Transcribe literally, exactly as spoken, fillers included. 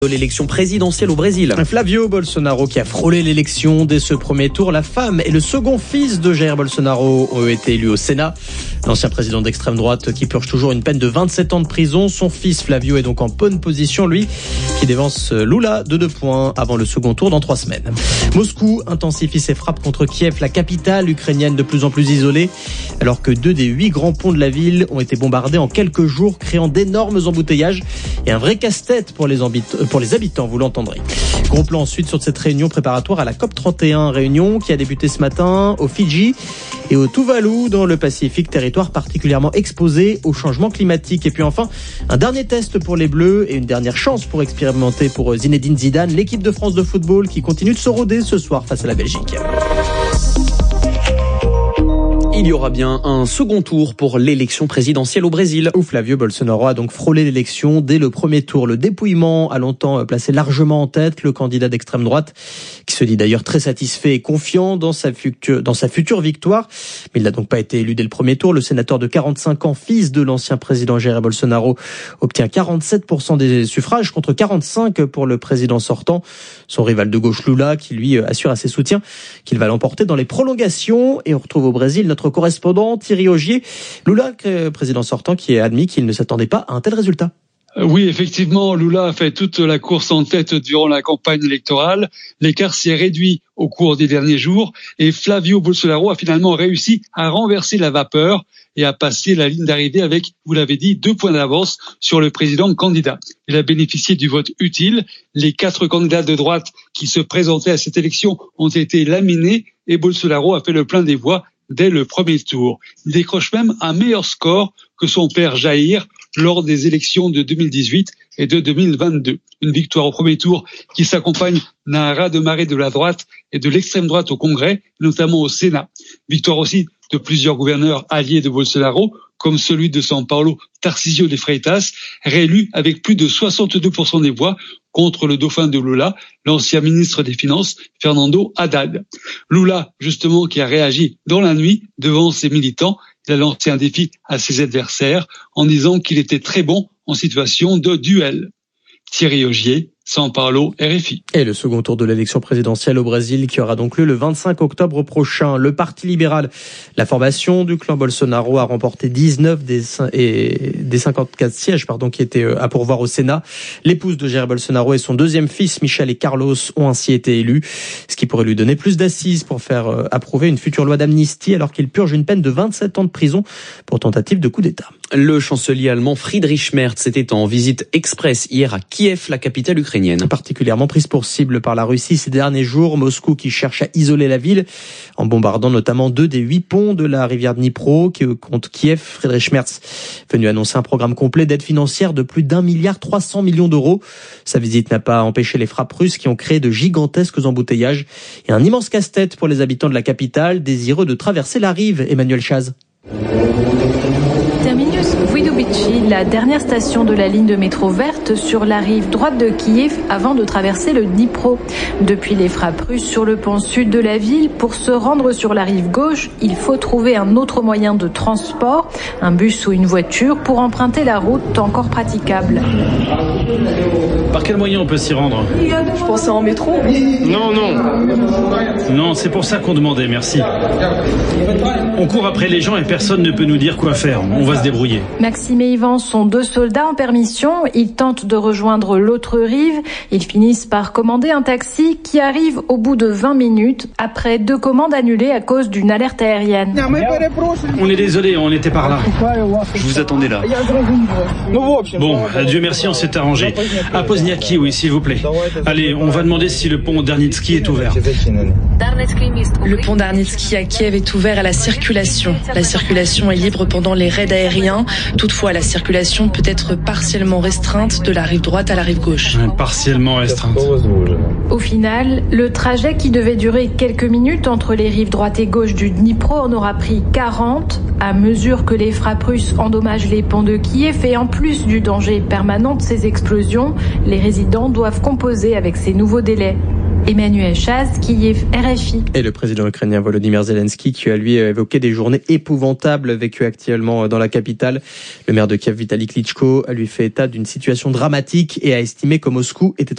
De l'élection présidentielle au Brésil. Flavio Bolsonaro qui a frôlé l'élection dès ce premier tour. La femme et le second fils de Jair Bolsonaro ont été élus au Sénat. L'ancien président d'extrême droite qui purge toujours une peine de vingt-sept ans de prison. Son fils Flavio est donc en bonne position, lui, qui dévance Lula de deux points avant le second tour dans trois semaines. Moscou intensifie ses frappes contre Kiev, la capitale ukrainienne de plus en plus isolée, alors que deux des huit grands ponts de la ville ont été bombardés en quelques jours, créant d'énormes embouteillages et un vrai casse-tête pour les habitants. Pour les habitants, vous l'entendrez. Gros plan ensuite sur cette réunion préparatoire à la COP trente et un, réunion qui a débuté ce matin au Fidji et au Tuvalu dans le Pacifique, territoire particulièrement exposé au changement climatique. Et puis enfin, un dernier test pour les Bleus et une dernière chance pour expérimenter pour Zinedine Zidane, l'équipe de France de football qui continue de se roder ce soir face à la Belgique. Il y aura bien un second tour pour l'élection présidentielle au Brésil. Où Flavio Bolsonaro a donc frôlé l'élection dès le premier tour. Le dépouillement a longtemps placé largement en tête le candidat d'extrême droite, qui se dit d'ailleurs très satisfait et confiant dans sa future, dans sa future victoire. Mais il n'a donc pas été élu dès le premier tour. Le sénateur de quarante-cinq ans, fils de l'ancien président Jair Bolsonaro, obtient quarante-sept pour cent des suffrages contre quarante-cinq pour le président sortant. Son rival de gauche Lula, qui lui assure à ses soutiens qu'il va l'emporter dans les prolongations. Et on retrouve au Brésil notre correspondant Thierry Augier. Lula, président sortant, qui a admis qu'il ne s'attendait pas à un tel résultat. Oui, effectivement, Lula a fait toute la course en tête durant la campagne électorale. L'écart s'est réduit au cours des derniers jours et Flavio Bolsonaro a finalement réussi à renverser la vapeur et à passer la ligne d'arrivée avec, vous l'avez dit, deux points d'avance sur le président candidat. Il a bénéficié du vote utile. Les quatre candidats de droite qui se présentaient à cette élection ont été laminés et Bolsonaro a fait le plein des voix dès le premier tour. Il décroche même un meilleur score que son père Jair lors des élections de deux mille dix-huit et de deux mille vingt-deux. Une victoire au premier tour qui s'accompagne d'un raz-de-marée de la droite et de l'extrême droite au Congrès, notamment au Sénat. Victoire aussi de plusieurs gouverneurs alliés de Bolsonaro, comme celui de São Paulo, Tarcísio de Freitas, réélu avec plus de soixante-deux pour cent des voix contre le dauphin de Lula, l'ancien ministre des Finances, Fernando Haddad. Lula, justement, qui a réagi dans la nuit devant ses militants, il a lancé un défi à ses adversaires en disant qu'il était très bon en situation de duel. Thierry Augier, São Paulo, R F I. Et le second tour de l'élection présidentielle au Brésil qui aura donc lieu le vingt-cinq octobre prochain. Le Parti libéral, la formation du clan Bolsonaro, a remporté dix-neuf des, et, des cinquante-quatre sièges pardon, qui étaient à pourvoir au Sénat. L'épouse de Jair Bolsonaro et son deuxième fils, Michel et Carlos, ont ainsi été élus, ce qui pourrait lui donner plus d'assises pour faire approuver une future loi d'amnistie alors qu'il purge une peine de vingt-sept ans de prison pour tentative de coup d'État. Le chancelier allemand Friedrich Merz était en visite express hier à Kiev, la capitale ukrainienne. Particulièrement prise pour cible par la Russie ces derniers jours, Moscou qui cherche à isoler la ville en bombardant notamment deux des huit ponts de la rivière Dnipro qui compte Kiev. Friedrich Merz venu annoncer un programme complet d'aide financière de plus d'un milliard trois cents millions d'euros. Sa visite n'a pas empêché les frappes russes qui ont créé de gigantesques embouteillages et un immense casse-tête pour les habitants de la capitale désireux de traverser la rive. Emmanuel Chaz. Terminus Voïdobychi, la dernière station de la ligne de métro verte sur la rive droite de Kiev avant de traverser le Dnipro. Depuis les frappes russes sur le pont sud de la ville, pour se rendre sur la rive gauche, il faut trouver un autre moyen de transport, un bus ou une voiture, pour emprunter la route encore praticable. Par quel moyen on peut s'y rendre ? Je pensais en métro. Non, non. Non, c'est pour ça qu'on demandait, merci. On court après les gens et personne ne peut nous dire quoi faire. On va se débrouiller. Maxime et Yvan sont deux soldats en permission. Ils tentent de rejoindre l'autre rive. Ils finissent par commander un taxi qui arrive au bout de vingt minutes après deux commandes annulées à cause d'une alerte aérienne. On est désolé, on était par là. Je vous attendais là. Bon, Dieu merci, on s'est arrangé. À Pozniaki, oui, s'il vous plaît. Allez, on va demander si le pont Darnitsky est ouvert. Le pont Darnitsky à Kiev est ouvert à la circulation. La circulation est libre pendant les raids aériens. Toutefois, la circulation peut être partiellement restreinte de la rive droite à la rive gauche. Partiellement restreinte. Au final, le trajet qui devait durer quelques minutes entre les rives droite et gauche du Dnipro en aura pris quarante. À mesure que les frappes russes endommagent les ponts de Kiev et en plus du danger permanent de ces explosions, les résidents doivent composer avec ces nouveaux délais. Emmanuel Chaz, Kiev, R F I. Et le président ukrainien Volodymyr Zelensky qui a lui évoqué des journées épouvantables vécues actuellement dans la capitale. Le maire de Kiev, Vitali Klitschko, a lui fait état d'une situation dramatique et a estimé que Moscou était